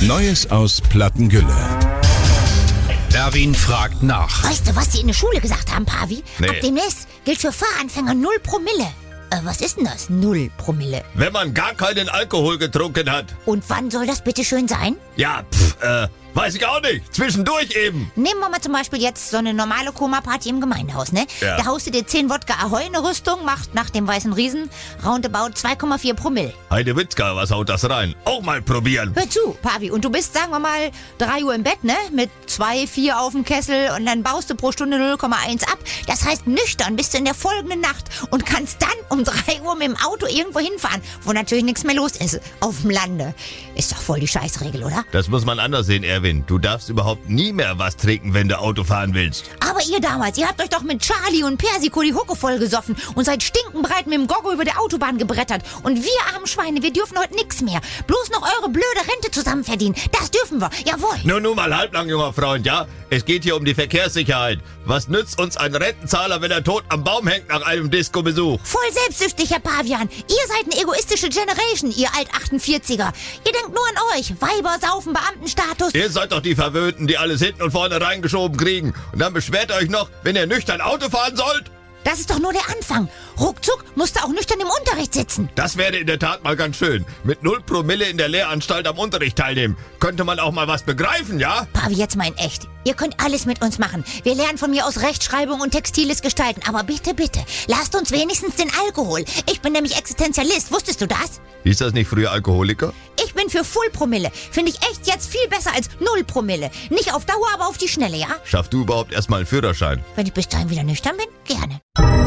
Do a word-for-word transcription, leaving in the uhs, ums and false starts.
Neues aus Plattengülle. Erwin fragt nach. Weißt du, was die in der Schule gesagt haben, Pavi? Nee. Ab demnächst gilt für Fahranfänger null Promille. Äh, was ist denn das? Null Promille. Wenn man gar keinen Alkohol getrunken hat. Und wann soll das bitte schön sein? Ja, pff, äh, weiß ich auch nicht. Zwischendurch eben. Nehmen wir mal zum Beispiel jetzt so eine normale Koma-Party im Gemeindehaus, ne? Ja. Da haust du dir zehn Wodka Ahoi in eine Rüstung, macht nach dem Weißen Riesen roundabout zwei Komma vier Promille. Heide Witzka, was haut das rein? Auch mal probieren. Hör zu, Pavi, und du bist, sagen wir mal, drei Uhr im Bett, ne? Mit zwei, vier auf dem Kessel und dann baust du pro Stunde null Komma eins ab. Das heißt, nüchtern bist du in der folgenden Nacht und kannst dann um drei Uhr mit dem Auto irgendwo hinfahren, wo natürlich nichts mehr los ist. Auf dem Lande. Ist doch voll die Scheißregel, oder? Das muss man anders sehen, Erwin. Du darfst überhaupt nie mehr was trinken, wenn du Auto fahren willst. Aber ihr damals, ihr habt euch doch mit Charlie und Persiko die Hucke voll gesoffen und seid stinkenbreit mit dem Goggo über der Autobahn gebrettert. Und wir armen Schweine, wir dürfen heute nix mehr. Bloß noch eure blöde Rente zusammen verdienen. Das dürfen wir, jawohl. Nur, nur mal halblang, junger Freund, ja? Es geht hier um die Verkehrssicherheit. Was nützt uns ein Rentenzahler, wenn er tot am Baum hängt nach einem Disco-Besuch? Voll selbstsüchtig, Herr Pavian. Ihr seid eine egoistische Generation, ihr Alt-achtundvierziger. Ihr denkt nur an euch. Weiber, Saufen, Beamtenstatus. Ihr seid doch die Verwöhnten, die alles hinten und vorne reingeschoben kriegen. Und dann beschwert ihr euch noch, wenn ihr nüchtern Auto fahren sollt? Das ist doch nur der Anfang. Ruckzuck musst du auch nüchtern im Unterricht sitzen. Das wäre in der Tat mal ganz schön. Mit null Promille in der Lehranstalt am Unterricht teilnehmen. Könnte man auch mal was begreifen, ja? Pavi, jetzt mal in echt. Ihr könnt alles mit uns machen. Wir lernen von mir aus Rechtschreibung und textiles Gestalten. Aber bitte, bitte, lasst uns wenigstens den Alkohol. Ich bin nämlich Existenzialist. Wusstest du das? Hieß das nicht früher Alkoholiker? Ich bin für Full Promille. Finde ich echt jetzt viel besser als null Promille. Nicht auf Dauer, aber auf die Schnelle, ja? Schaff du überhaupt erstmal einen Führerschein? Wenn ich bis dahin wieder nüchtern bin, gerne.